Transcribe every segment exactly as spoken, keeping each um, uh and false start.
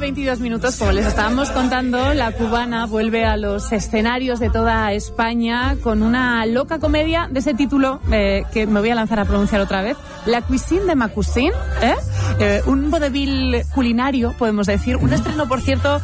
veintidós minutos, como les estábamos contando, la cubana vuelve a los escenarios de toda España con una loca comedia de ese título eh, que me voy a lanzar a pronunciar otra vez, La Cuisine de ma Cousine, ¿eh? Eh, un vodevil culinario, podemos decir, un estreno, por cierto,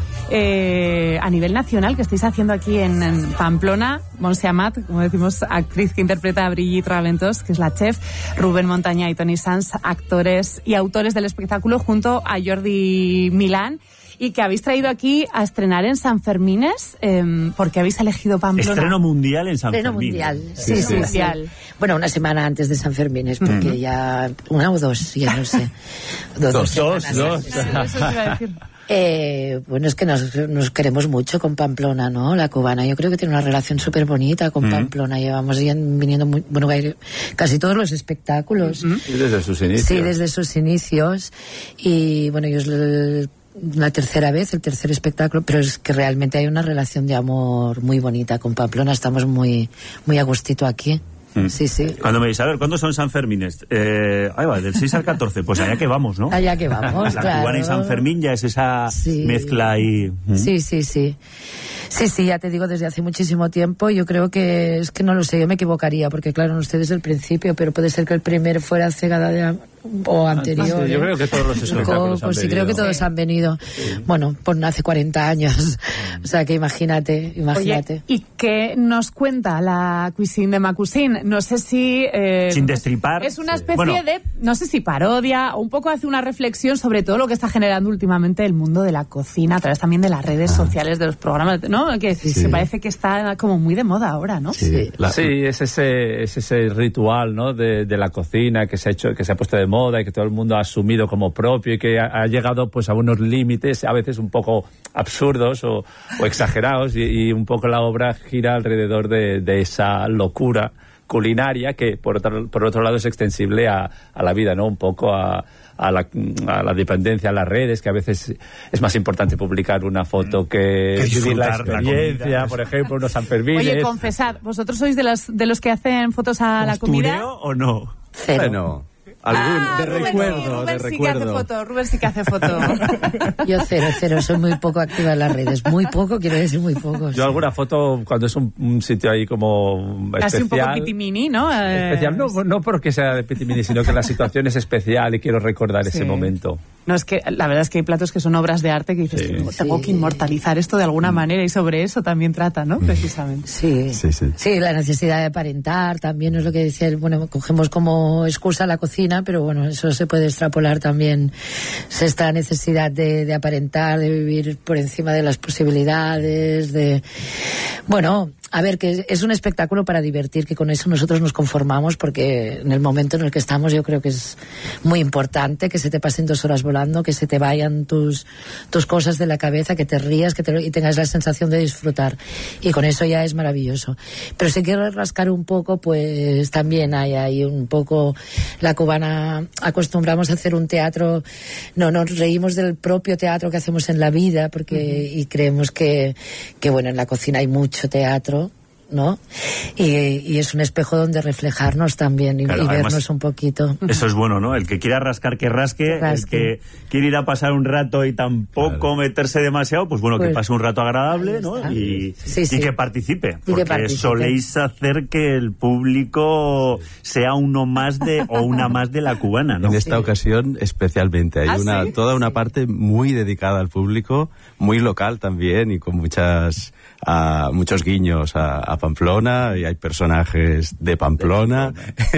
eh, a nivel nacional que estáis haciendo aquí en, en Pamplona. Montse Amat, como decimos, actriz que interpreta a Brigitte Raventós, que es la chef, Rubén Montaña y Toni Sanz, actores y autores del espectáculo, junto a Jordi Milán, y que habéis traído aquí a estrenar en San Fermines, eh, porque habéis elegido Pamplona. Estreno mundial en San Estreno Fermines. mundial, Sí, sí, sí, sí, sí. sí. Bueno, una semana antes de San Fermines, porque uh-huh. ya... Una o dos, ya no sé. Dos, dos, dos. dos. Eso te iba a decir. Eh, bueno, es que nos, nos queremos mucho con Pamplona, ¿no? La cubana. Yo creo que tiene una relación súper bonita con mm. Pamplona. Llevamos ya viniendo muy, bueno, casi todos los espectáculos. Mm. Y desde sus inicios. Sí, desde sus inicios. Y bueno, yo es el, la tercera vez, el tercer espectáculo, pero es que realmente hay una relación de amor muy bonita con Pamplona. Estamos muy, muy a gustito aquí. Mm. Sí, sí. Cuando me dice, a ver, ¿cuándo son San Fermines? Eh, ahí va, del seis al catorce, pues allá que vamos, ¿no? Allá que vamos, la claro. Cubana y San Fermín ya es esa sí. mezcla ahí. ¿Mm? Sí, sí, sí. Sí, sí, ya te digo, desde hace muchísimo tiempo. Yo creo que, es que no lo sé, yo me equivocaría, porque claro, no ustedes el principio, pero puede ser que el primero fuera Cegada de... o anterior. Sí, yo creo que todos los espectáculos pues han sí, venido. creo que todos sí. han venido. Sí. Bueno, por hace cuarenta años. O sea, que imagínate, imagínate. Oye, ¿y qué nos cuenta la Cuisine de ma Cousine? No sé si... Eh, Sin destripar. Es una especie bueno. de, no sé si parodia, o un poco hace una reflexión sobre todo lo que está generando últimamente el mundo de la cocina, a través también de las redes sociales, de los programas, ¿no? Que, sí. que parece que está como muy de moda ahora, ¿no? Sí, la... sí es, ese, es ese ritual, ¿no? De, de la cocina que se ha hecho, que se ha puesto de moda y que todo el mundo ha asumido como propio y que ha, ha llegado pues a unos límites a veces un poco absurdos o, o exagerados y, y un poco la obra gira alrededor de, de esa locura culinaria que por otro, por otro lado es extensible a, a la vida, ¿no? Un poco a, a, la, a la dependencia, a las redes, que a veces es más importante publicar una foto que, que vivir la disfrutar la experiencia, comida. por ejemplo, unos Sanfermines. Oye, confesad, ¿vosotros sois de los, de los que hacen fotos a la comida? ¿Postureo o no? Cero. Bueno, algún Ah, de Rubén recuerdo, sí, Rubén de sí recuerdo. que hace foto, Rubén sí que hace foto. Yo cero, cero, soy muy poco activa en las redes. Muy poco, quiero decir muy poco. Yo alguna foto cuando es un, un sitio ahí como Casi especial. un poco pitimini, ¿no? Eh, Especial, no, no porque sea de pitimini, sino que la situación es especial y quiero recordar Sí. ese momento. No, es que la verdad es que hay platos que son obras de arte que dices, Sí. tengo, tengo Sí. que inmortalizar esto de alguna manera, y sobre eso también trata, ¿no? Precisamente. Sí. Sí, sí. Sí, la necesidad de aparentar también es lo que decía él. Bueno, cogemos como excusa la cocina, pero bueno, eso se puede extrapolar también. Es esta necesidad de, de aparentar, de vivir por encima de las posibilidades, de... Bueno, a ver, que es un espectáculo para divertir, que con eso nosotros nos conformamos, porque en el momento en el que estamos yo creo que es muy importante que se te pasen dos horas volando, que se te vayan tus, tus cosas de la cabeza, que te rías, que te, y tengas la sensación de disfrutar. Y con eso ya es maravilloso. Pero si quieres rascar un poco, pues también hay ahí un poco... La cubana acostumbramos a hacer un teatro, no nos reímos del propio teatro que hacemos en la vida, porque uh-huh. y creemos que, que bueno, en la cocina hay mucho teatro, ¿no? Y, y es un espejo donde reflejarnos también y, claro, y además, vernos un poquito. Eso es bueno, ¿no? El que quiera rascar, que rasque, rasque. El que quiere ir a pasar un rato y tampoco claro. meterse demasiado, pues bueno, pues, que pase un rato agradable, ¿no? Y, sí, sí. y que participe, y porque que participe. Soléis hacer que el público sea uno más de o una más de la cubana, ¿no? En esta sí. ocasión especialmente hay ¿Ah, una sí? toda una sí. parte muy dedicada al público, muy local también y con muchas a muchos guiños a, a Pamplona, y hay personajes de Pamplona,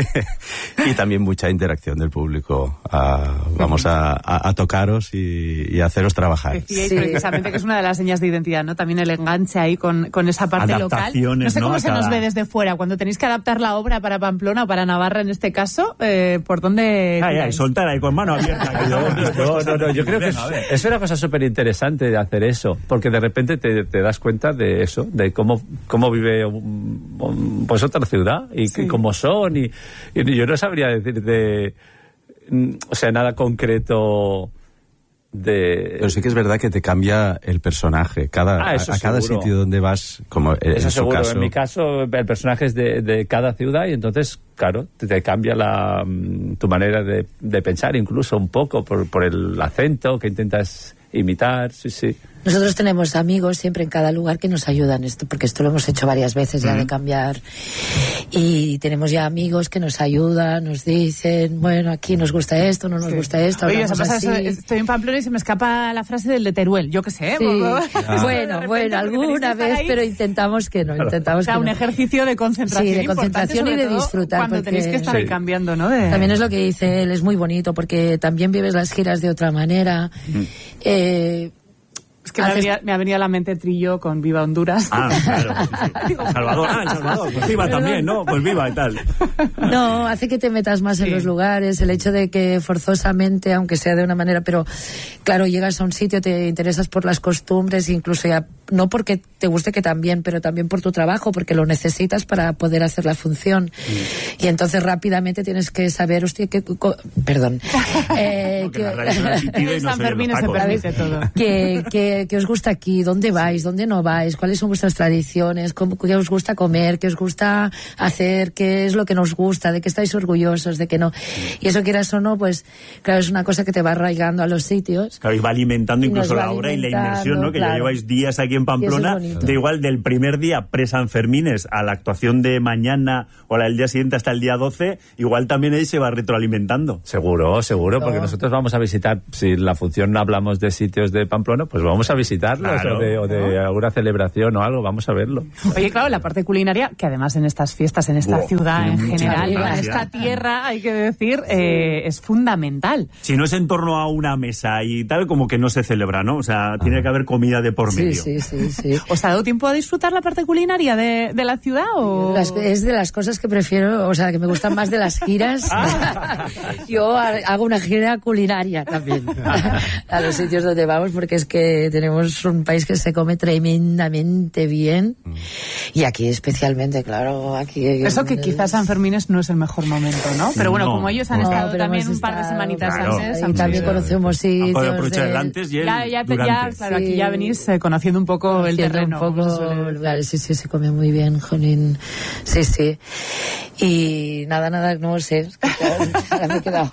y también mucha interacción del público. A, vamos a, a, a tocaros y, y a haceros trabajar. Decíais sí. precisamente que es una de las señas de identidad, ¿no? También el enganche ahí con, con esa parte local. No sé cómo ¿no? se cada... nos ve desde fuera, cuando tenéis que adaptar la obra para Pamplona o para Navarra en este caso, eh, ¿por dónde? Ay, ay, soltar ahí con mano abierta. no, no, no, no, yo creo que es, es una cosa súper interesante de hacer eso, porque de repente te, te das cuenta de eso, de cómo, cómo vive un, un, pues otra ciudad y, sí. y cómo son, y, y yo no sabría decir de, o sea, nada concreto de... Pero sí que es verdad que te cambia el personaje, cada, ah, a, a cada sitio donde vas, como en, eso en su seguro. caso. En mi caso, el personaje es de, de cada ciudad y entonces, claro, te, te cambia la, tu manera de, de pensar incluso un poco por, por el acento que intentas imitar, sí, sí. Nosotros tenemos amigos siempre en cada lugar que nos ayudan, esto, porque esto lo hemos hecho varias veces ya, mm. de cambiar. Y tenemos ya amigos que nos ayudan, nos dicen, bueno, aquí nos gusta esto, no nos sí. gusta esto. Oye, se pasa eso, estoy en Pamplona y se me escapa la frase del de Teruel, yo qué sé. Sí. Ah. Bueno, bueno, alguna vez, pero intentamos que no, intentamos o sea, que un no. ejercicio de concentración. Sí, de concentración y de disfrutar. Cuando porque tenéis que estar sí. cambiando, ¿no? De... También es lo que dice él, es muy bonito, porque también vives las giras de otra manera. Mm. Eh... Es que me ha, venido, me ha venido a la mente Trillo con Viva Honduras. Ah, claro. Sí, sí. Salvador, ah, en Salvador, pues viva también, ¿no? Pues viva y tal. No, hace que te metas más sí. en los lugares, el hecho de que forzosamente, aunque sea de una manera, pero claro, llegas a un sitio, te interesas por las costumbres, incluso ya, no porque te guste que también, pero también por tu trabajo, porque lo necesitas para poder hacer la función. Mm. Y entonces rápidamente tienes que saber, hostia, que, perdón. eh, que, en San Fermín se permite todo. Que, que ¿Qué os gusta aquí? ¿Dónde vais? ¿Dónde no vais? ¿Cuáles son vuestras tradiciones? ¿Qué os gusta comer? ¿Qué os gusta hacer? ¿Qué es lo que nos gusta? ¿De qué estáis orgullosos? ¿De qué no? Y eso, quieras o no, pues claro, es una cosa que te va arraigando a los sitios. Claro, y va alimentando incluso la obra y la inmersión, ¿no? Que claro. ya lleváis días aquí en Pamplona, de igual del primer día pre-San Fermines a la actuación de mañana o la del día siguiente hasta el día doce, igual también ahí se va retroalimentando. Seguro, seguro, no. porque nosotros vamos a visitar, si la función hablamos de sitios de Pamplona, pues vamos a visitarlos, claro, o de, o de ¿no? alguna celebración o algo, vamos a verlo. Oye, claro, la parte culinaria, que además en estas fiestas, en esta wow, ciudad en general, en esta tierra, hay que decir, eh, es fundamental. Si no es en torno a una mesa y tal, como que no se celebra, ¿no? O sea, ah. tiene que haber comida de por medio. Sí, sí, sí, sí. ¿Os ha dado tiempo a disfrutar la parte culinaria de, de la ciudad? O... Las, es de las cosas que prefiero, o sea, que me gustan más de las giras. Ah. Yo hago una gira culinaria también a los sitios donde vamos, porque es que tenemos un país que se come tremendamente bien mm. y aquí especialmente, claro, aquí... Eso que quizás San Fermines no es el mejor momento, ¿no? Pero bueno, no, como ellos han no, estado también un par de semanitas claro, antes... Y también sí, conocemos sitios... Puede aprovechar el antes y el ya, ya, durante. Ya, claro, sí. Aquí ya venís eh, conociendo un poco conociendo el terreno. Un poco, claro, sí, sí, se come muy bien, jolín. Sí, sí. Y nada, nada, no sé. Ahora me he quedado.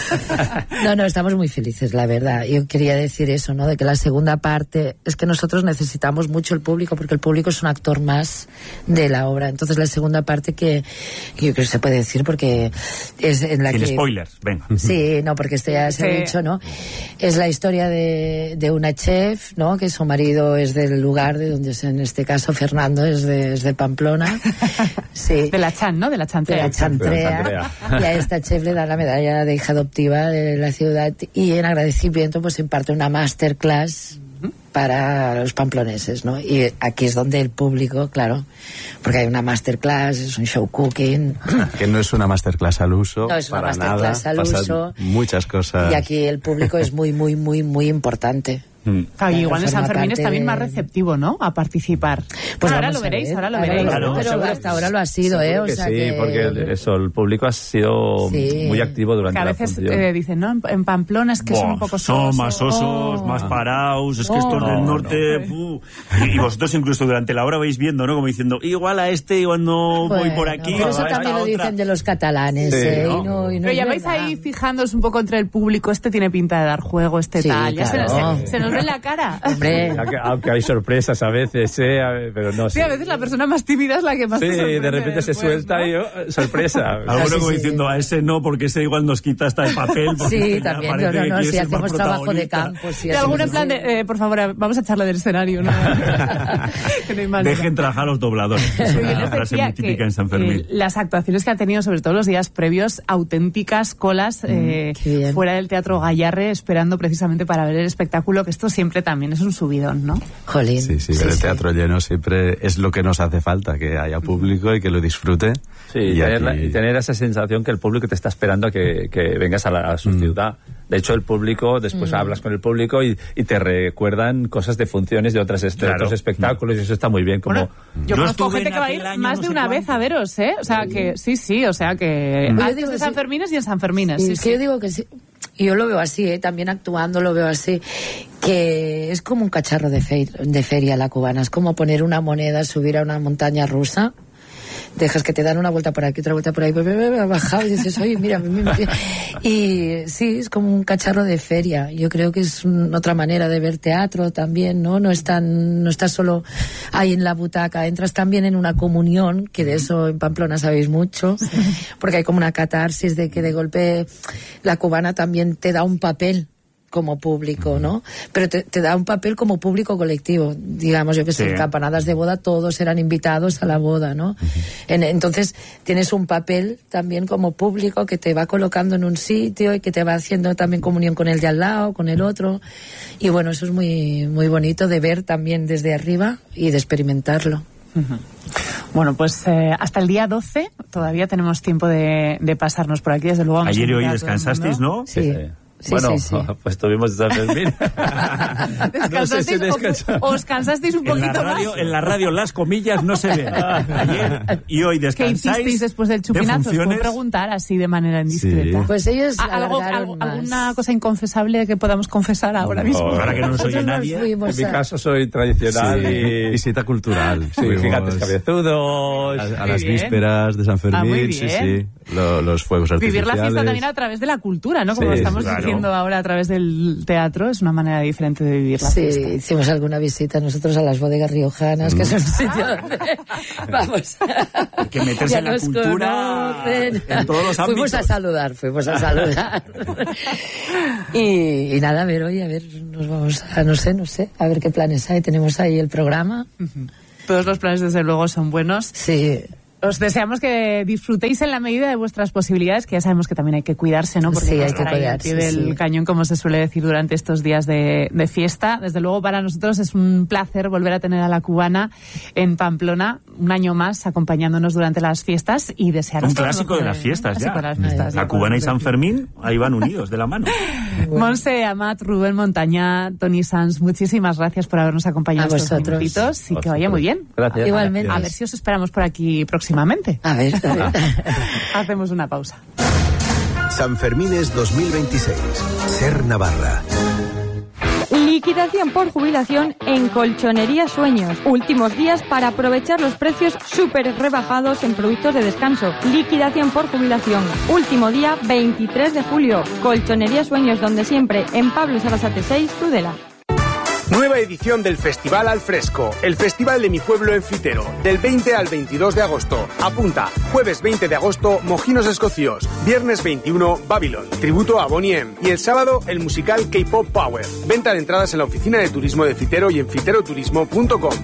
No, no, estamos muy felices, la verdad. Yo quería decir eso, ¿no? De que la segunda parte es que nosotros necesitamos mucho el público, porque el público es un actor más de la obra. Entonces la segunda parte que, que yo creo que se puede decir, porque es en la Sin que... spoilers, venga. Sí, no, porque esto ya se sí. ha dicho, ¿no? Es la historia de, de una chef, ¿no? Que su marido es del lugar de donde es, en este caso, Fernando, es de, es de Pamplona. Sí. De la Chan, ¿no? De la Chantrea. De la Chantrea. Y a esta chef le da la medalla de hija adoptiva de la ciudad, y en agradecimiento pues imparte una masterclass para los pamploneses, ¿no? Y aquí es donde el público, claro, porque hay una masterclass, es un show cooking. Que no es una masterclass al uso, no es una para masterclass nada, al uso. Muchas cosas. Y aquí el público es muy, muy, muy, muy importante. Mm. Claro, igual en San Fermín es también de... más receptivo, ¿no? A participar. Pues bueno, ahora lo veréis, ahora lo veréis. Claro, pero seguro, hasta ahora lo ha sido, ¿eh? O sea sí, que... porque el, eso, el público ha sido sí. muy activo durante que a la veces función. Eh, dicen, ¿no? En, en Pamplona es que Boah, son un poco sosos. Son más osos, oh. más parados, es que oh. estos del norte... No. Y, y vosotros incluso durante la hora vais viendo, ¿no? Como diciendo, igual a este, igual no bueno, voy por aquí. Pero eso también lo dicen de los catalanes, sí, ¿eh? ¿no? Y no, y no pero ya vais ahí fijándoos un poco entre el público, este tiene pinta de dar juego, este sí, tal. Claro. Ya se, se, se nos ve la cara. Hombre. Aunque hay sorpresas a veces, ¿eh? Pero no sí, sé. a veces la persona más tímida es la que más sí, te sorprende de repente después, se suelta ¿no? y yo, sorpresa. Alguno sí, como sí, diciendo, sí. a ese no, porque ese igual nos quita hasta el papel. Sí, también, no, no, no, si hacemos trabajo de campo. Si de alguna en plan de, eh, por favor, vamos a echarle del escenario, ¿no? Que no dejen trabajar a los dobladores. Es una frase muy típica en San Fermín. Eh, las actuaciones que ha tenido, sobre todo los días previos, auténticas colas mm, eh, fuera del Teatro Gallarre, esperando precisamente para ver el espectáculo, que esto siempre también es un subidón, ¿no? Jolín. Sí, sí, ver sí, el teatro sí. lleno siempre es lo que nos hace falta, que haya público y que lo disfrute. Sí, y, y, tener, aquí... la, y tener esa sensación que el público te está esperando a que, que vengas a, la, a su mm. ciudad. De hecho, el público, después mm. hablas con el público y, y te recuerdan cosas de funciones de, otras, de claro. otros espectáculos, mm. y eso está muy bien. Como... Bueno, yo no conozco gente que va a ir año, más no de una vez a veros, ¿eh? O sea, que sí, sí, o sea, que mm. antes de San Fermines y en San Fermines. Sí, sí, sí. sí. Yo digo que sí. Yo lo veo así, ¿eh? También actuando lo veo así, que es como un cacharro de, fe de feria la cubana, es como poner una moneda, subir a una montaña rusa, dejas que te dan una vuelta por aquí, otra vuelta por ahí, has bajado y dices, oye, mira, mira, mira. Y sí, es como un cacharro de feria. Yo creo que es otra manera de ver teatro también, ¿no? No, es tan, no estás solo ahí en la butaca, entras también en una comunión, que de eso en Pamplona sabéis mucho, porque hay como una catarsis de que de golpe la cubana también te da un papel como público, ¿no? Pero te, te da un papel como público colectivo. Digamos, yo que sé, sí. En campanadas de boda todos eran invitados a la boda, ¿no? Uh-huh. En, entonces, tienes un papel también como público que te va colocando en un sitio y que te va haciendo también comunión con el de al lado, con el otro. Y bueno, eso es muy, muy bonito de ver también desde arriba y de experimentarlo. Uh-huh. Bueno, pues eh, hasta el día doce todavía tenemos tiempo de, de pasarnos por aquí. Desde luego. Ayer y hoy descansasteis, ¿no? Sí. sí. Sí, bueno, sí, sí. pues tuvimos San Fermín. No sé si descansa... o, os cansasteis un poquito en la radio, más. En la radio las comillas no se ven. Ayer y hoy descansáis. ¿Qué hicisteis después del chupinazo? Os puedo preguntar así de manera indiscreta. Sí. Pues ellos ¿Algo, algo, ¿Alguna cosa inconfesable que podamos confesar ahora no, mismo? Ahora que no nos oye nadie. En mi caso soy tradicional sí. y... visita cultural. Sí, fuimos gigantes cabezudos. A, a las bien. vísperas de San Fermín, ah, sí, sí. Lo, los fuegos artificiales. Vivir la fiesta también a través de la cultura, ¿no? Como sí, estamos claro. diciendo ahora a través del teatro, es una manera diferente de vivir la sí, fiesta. Sí, hicimos alguna visita nosotros a las bodegas riojanas, mm. que es un sitio donde vamos. Hay que meterse en la cultura conocen. En todos los ámbitos. Fuimos a saludar, fuimos a saludar. y, y nada, a ver, hoy, a ver, nos vamos a, no sé, no sé, a ver qué planes hay. Tenemos ahí el programa. Uh-huh. Todos los planes, desde luego, son buenos. Sí. Os deseamos que disfrutéis en la medida de vuestras posibilidades, que ya sabemos que también hay que cuidarse, ¿no? Porque sí, hay que estar ahí al pie del sí. cañón, como se suele decir durante estos días de, de fiesta. Desde luego, para nosotros es un placer volver a tener a la cubana en Pamplona un año más, acompañándonos durante las fiestas y desearos... Un clásico de las fiestas, ya. Las fiestas, la cubana y San Fermín, ahí van unidos, de la mano. Bueno. Monse, Amat, Rubén Montañá, Toni Sanz, muchísimas gracias por habernos acompañado a estos minutitos y que vaya muy bien. Gracias. Igualmente. A ver si os esperamos por aquí próximamente. A ver, a ver. Hacemos una pausa. Sanfermines dos mil veintiséis. Ser Navarra. Liquidación por jubilación en Colchonería Sueños. Últimos días para aprovechar los precios súper rebajados en productos de descanso. Liquidación por jubilación. Último día veintitrés de julio. Colchonería Sueños, donde siempre, en Pablo Sarasate seis, Tudela. Nueva edición del Festival al Fresco, el festival de mi pueblo en Fitero, del veinte al veintidós de agosto. Apunta, jueves veinte de agosto, Mojinos Escocios, viernes veintiuno, Babylon, tributo a Bonnie M, y el sábado, el musical K-Pop Power. Venta de entradas en la oficina de turismo de Fitero y en fiteroturismo punto com.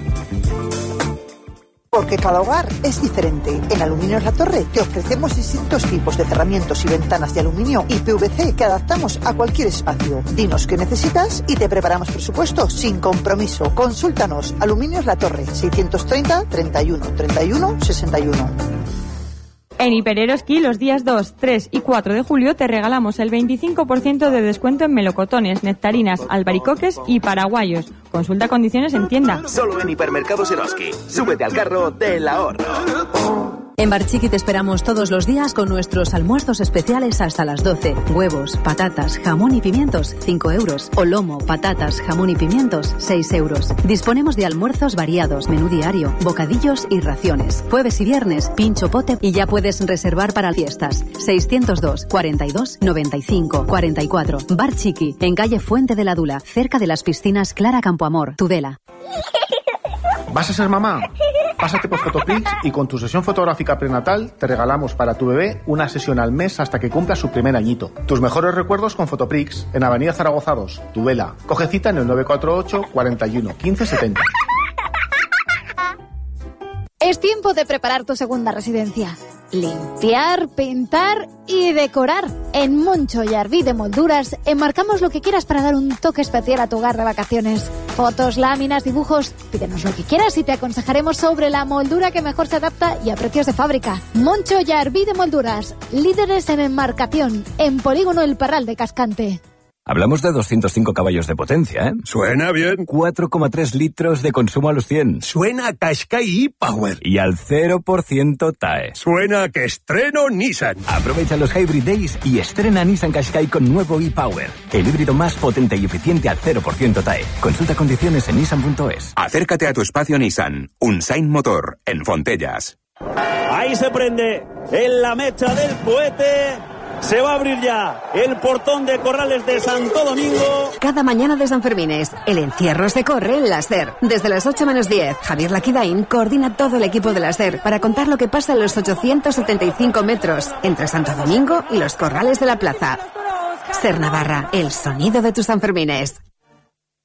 Porque cada hogar es diferente. En Aluminios La Torre te ofrecemos distintos tipos de cerramientos y ventanas de aluminio y P V C que adaptamos a cualquier espacio. Dinos qué necesitas y te preparamos presupuesto sin compromiso. Consúltanos. Aluminios La Torre, seiscientos treinta, treinta y uno, treinta y uno, sesenta y uno. En Hipereroski, los días dos, tres y cuatro de julio te regalamos el veinticinco por ciento de descuento en melocotones, nectarinas, albaricoques y paraguayos. Consulta condiciones en tienda. Solo en Hipermercados Eroski. Súbete al carro del ahorro. En Bar Chiqui te esperamos todos los días con nuestros almuerzos especiales hasta las doce. Huevos, patatas, jamón y pimientos, cinco euros. O lomo, patatas, jamón y pimientos, seis euros. Disponemos de almuerzos variados, menú diario, bocadillos y raciones. Jueves y viernes, pincho pote y ya puedes reservar para fiestas. seiscientos dos, cuarenta y dos, noventa y cinco, cuarenta y cuatro. Bar Chiqui, en calle Fuente de la Dula, cerca de las piscinas Clara Campoamor, Tudela. ¿Vas a ser mamá? Pásate por Fotoprix y con tu sesión fotográfica prenatal te regalamos para tu bebé una sesión al mes hasta que cumpla su primer añito. Tus mejores recuerdos con Fotoprix en Avenida Zaragoza dos, Tudela. Coge cita en el nueve cuatro ocho, cuarenta y uno, quince setenta. Es tiempo de preparar tu segunda residencia. Limpiar, pintar y decorar. En Moncho y Arví de Molduras enmarcamos lo que quieras para dar un toque especial a tu hogar de vacaciones. Fotos, láminas, dibujos. Pídenos lo que quieras y te aconsejaremos sobre la moldura que mejor se adapta y a precios de fábrica. Moncho y Arví de Molduras, líderes en enmarcación, en Polígono El Parral de Cascante. Hablamos de doscientos cinco caballos de potencia, ¿eh? Suena bien. cuatro coma tres litros de consumo a los cien. Suena a Qashqai e-Power. Y al cero por ciento T A E. Suena a que estreno Nissan. Aprovecha los Hybrid Days y estrena Nissan Qashqai con nuevo e-Power. El híbrido más potente y eficiente al cero por ciento T A E. Consulta condiciones en nissan punto es. Acércate a tu espacio Nissan. Un Saint Motor, en Fontellas. Ahí se prende en la mecha del cohete. Se va a abrir ya el portón de Corrales de Santo Domingo. Cada mañana de Sanfermines, el encierro se corre en la SER. Desde las ocho menos diez, Javier Laquidain coordina todo el equipo de la SER para contar lo que pasa en los ochocientos setenta y cinco metros entre Santo Domingo y los Corrales de la Plaza. SER Navarra, el sonido de tus Sanfermines.